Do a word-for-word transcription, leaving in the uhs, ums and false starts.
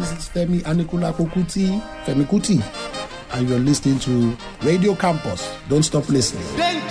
This is Femi Anikulapo Kuti, Femi Kuti, and you're listening to Radio Campus. Don't stop listening.